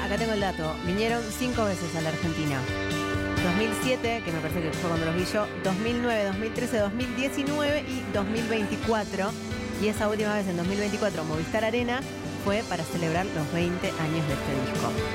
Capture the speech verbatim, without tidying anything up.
acá tengo el dato. Vinieron cinco veces a la Argentina. dos mil siete, que me parece que fue cuando los vi yo, dos mil nueve, dos mil trece, dos mil diecinueve y dos mil veinticuatro. Y esa última vez, en dos mil veinticuatro, Movistar Arena, fue para celebrar los veinte años de este disco.